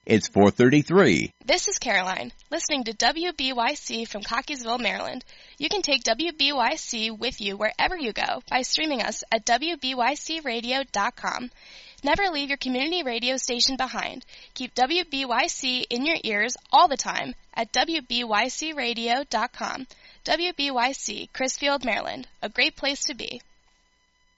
It's 4:33. This is Caroline, listening to WBYC from Cockeysville, Maryland. You can take WBYC with you wherever you go by streaming us at WBYCradio.com. Never leave your community radio station behind. Keep WBYC in your ears all the time at WBYCradio.com. WBYC, Crisfield, Maryland, a great place to be.